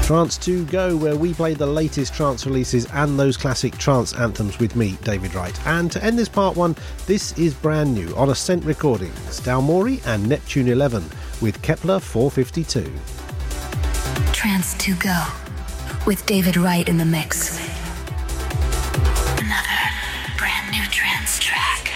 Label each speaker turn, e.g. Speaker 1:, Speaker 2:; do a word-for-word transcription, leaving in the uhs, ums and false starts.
Speaker 1: Trance to Go, where we play the latest trance releases and those classic trance anthems with me, David Wright. And to end this part one, this is brand new on Ascent Recordings, Dalmori and Neptune eleven with Kepler four fifty-two.
Speaker 2: Trance to Go with David Wright in the mix. Another brand new trance track.